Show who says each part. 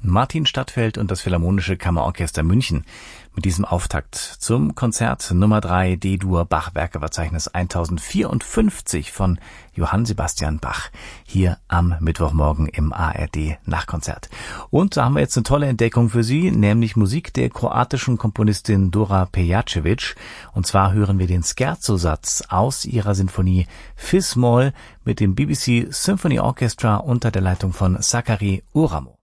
Speaker 1: Martin Stadtfeld und das Philharmonische Kammerorchester München mit diesem Auftakt zum Konzert Nummer 3 D-Dur Bach-Werkeverzeichnis 1054 von Johann Sebastian Bach hier am Mittwochmorgen im ARD Nachtkonzert. Und da haben wir jetzt eine tolle Entdeckung für Sie, nämlich Musik der kroatischen Komponistin Dora Pejacevic. Und zwar hören wir den Scherzo-Satz aus ihrer Sinfonie Fis-Moll mit dem BBC Symphony Orchestra unter der Leitung von Sakari Uramo.